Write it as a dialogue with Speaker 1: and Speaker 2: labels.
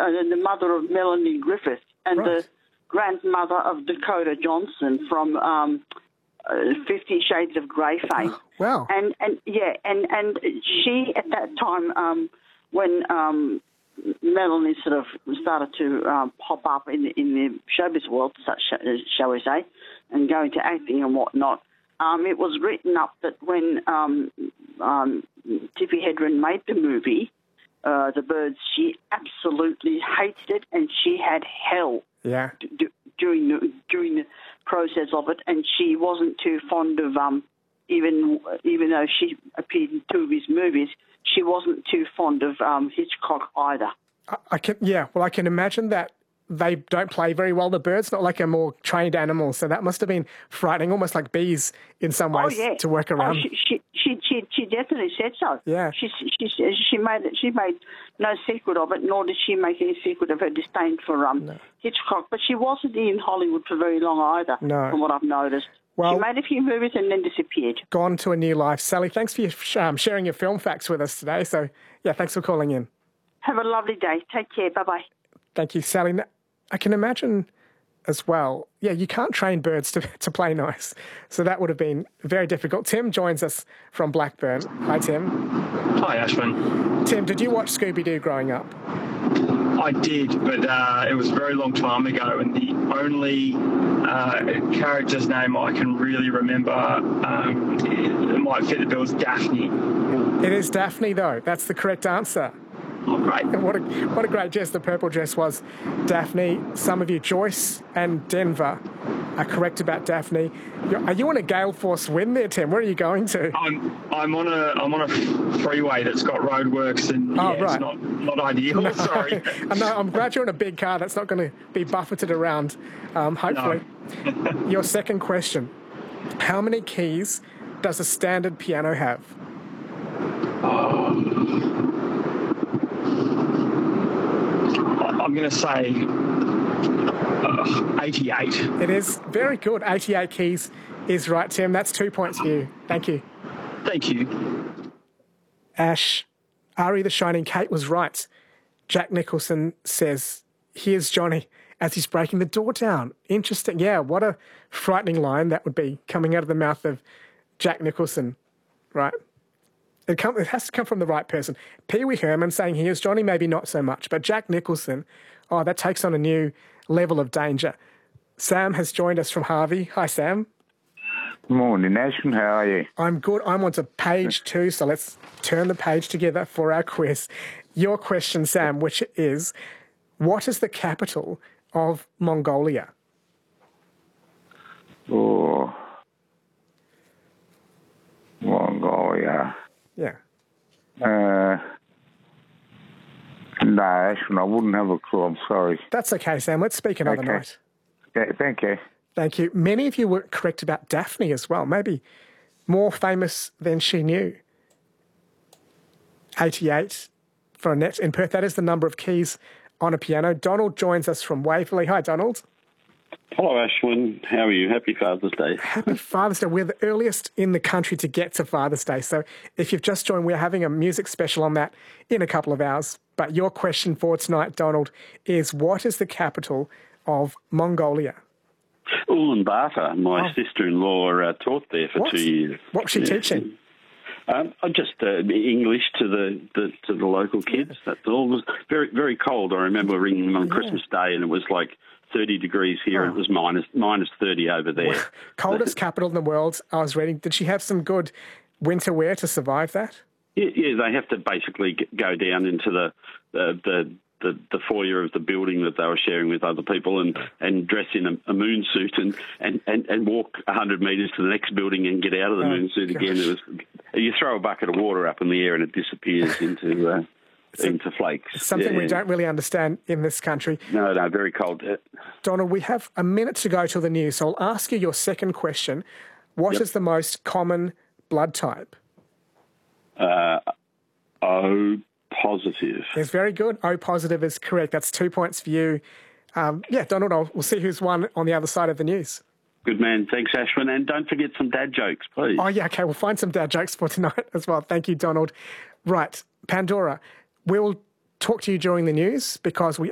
Speaker 1: the mother of Melanie Griffith and
Speaker 2: Right.
Speaker 1: the grandmother of Dakota Johnson from 50 Shades of Grey fame.
Speaker 2: Wow.
Speaker 1: And she, at that time, when Melanie sort of started to pop up in the showbiz world, shall we say, and go into acting and whatnot, it was written up that when Tippi Hedren made the movie, The Birds, she absolutely hated it, and she had hell
Speaker 2: Yeah.
Speaker 1: during the process of it, and she wasn't too fond of even though she appeared in two of his movies, she wasn't too fond of Hitchcock either.
Speaker 2: I can imagine that they don't play very well, the birds, not like a more trained animal. So that must have been frightening, almost like bees in some ways to work around.
Speaker 1: She definitely said so.
Speaker 2: Yeah.
Speaker 1: She made no secret of it, nor did she make any secret of her disdain for Hitchcock. But she wasn't in Hollywood for very long either, from what I've noticed.
Speaker 2: Well,
Speaker 1: she made a few movies and then disappeared.
Speaker 2: Gone to a new life. Sally, thanks for sharing your film facts with us today. So, yeah, thanks for calling in.
Speaker 1: Have a lovely day. Take care. Bye-bye.
Speaker 2: Thank you, Sally. I can imagine as well, you can't train birds to play nice. So that would have been very difficult. Tim joins us from Blackburn. Hi, Tim.
Speaker 3: Hi, Ashwin.
Speaker 2: Tim, did you watch Scooby-Doo growing up?
Speaker 3: I did, but it was a very long time ago, and the only character's name I can really remember, it might fit the bill, is Daphne.
Speaker 2: It is Daphne, though. That's the correct answer.
Speaker 3: Oh, great.
Speaker 2: What a great dress the purple dress was. Daphne, some of you, Joyce and Denver, are correct about Daphne. Are you on a gale force wind there, Tim? Where are you going to?
Speaker 3: I'm on a freeway that's got roadworks, and it's not ideal.
Speaker 2: No.
Speaker 3: Sorry.
Speaker 2: No, I'm glad you're in a big car that's not going to be buffeted around, hopefully. No. Your second question. How many keys does a standard piano have?
Speaker 3: I'm going to say 88.
Speaker 2: It is very good. 88 keys is right, Tim. That's 2 points for you. Thank you.
Speaker 3: Thank you.
Speaker 2: Ash, Ari the Shining Kate was right. Jack Nicholson says, "Here's Johnny," as he's breaking the door down. Interesting. Yeah, what a frightening line that would be coming out of the mouth of Jack Nicholson, right? It has to come from the right person. Pee Wee Herman saying, "Here's Johnny," maybe not so much. But Jack Nicholson, that takes on a new level of danger. Sam has joined us from Harvey. Hi, Sam.
Speaker 4: Morning, Ashwin. How are you?
Speaker 2: I'm good. I'm on to page 2, so let's turn the page together for our quiz. Your question, Sam, which is, what is the capital of Mongolia?
Speaker 4: Oh, Mongolia.
Speaker 2: Yeah.
Speaker 4: No, Ashwin, I wouldn't have a clue. I'm sorry.
Speaker 2: That's okay, Sam. Let's speak another night.
Speaker 4: Okay, thank you.
Speaker 2: Thank you. Many of you were correct about Daphne as well, maybe more famous than she knew. 88 for Annette in Perth. That is the number of keys on a piano. Donald joins us from Waverley. Hi, Donald.
Speaker 5: Hello, Ashwin. How are you? Happy Father's Day.
Speaker 2: Happy Father's Day. We're the earliest in the country to get to Father's Day. So if you've just joined, we're having a music special on that in a couple of hours. But your question for tonight, Donald, is what is the capital of Mongolia?
Speaker 5: Ulaanbaatar. My sister-in-law taught there for 2 years.
Speaker 2: What was she teaching?
Speaker 5: Just English to the local kids. That's all. It was very, very cold. I remember ringing them on Christmas Day, and it was like 30 degrees here, and it was minus 30 over there.
Speaker 2: Coldest capital in the world, I was reading. Did she have some good winter wear to survive that?
Speaker 5: Yeah, they have to basically go down into the foyer of the building that they were sharing with other people and dress in a moon suit and walk 100 metres to the next building and get out of the moon suit again. You throw a bucket of water up in the air and it disappears into flakes.
Speaker 2: It's something we don't really understand in this country.
Speaker 5: No, very cold.
Speaker 2: Donald, we have a minute to go till the news, so I'll ask you your second question. What is the most common blood type?
Speaker 5: O positive.
Speaker 2: It's very good. O positive is correct. That's 2 points for you. Donald, we'll see who's won on the other side of the news.
Speaker 5: Good man. Thanks, Ashwin. And don't forget some dad jokes, please.
Speaker 2: Oh, yeah, okay. We'll find some dad jokes for tonight as well. Thank you, Donald. Right, Pandora, we'll talk to you during the news because we